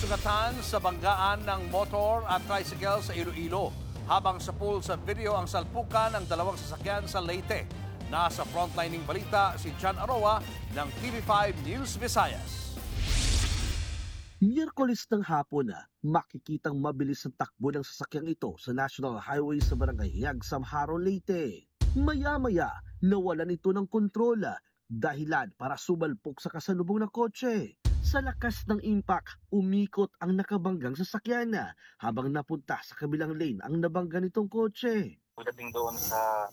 sugatan sa banggaan ng motor at tricycle sa Iloilo. Habang sa pool sa video ang salpukan ng dalawang sasakyan sa Leyte. Nasa frontlining balita si John Aroa ng TV5 News Visayas. Miyerkules ng hapon makikitang mabilis ang takbo ng sasakyang ito sa National Highway sa Barangay Hiagsam, Haro, Leyte. Maya-maya, nawalan ito ng kontrol dahilan para sumalpok sa kasalubong na kotse. Sa lakas ng impact, umikot ang nakabanggang sasakyan habang napunta sa kabilang lane ang nabangga nitong kotse. Pagdating doon sa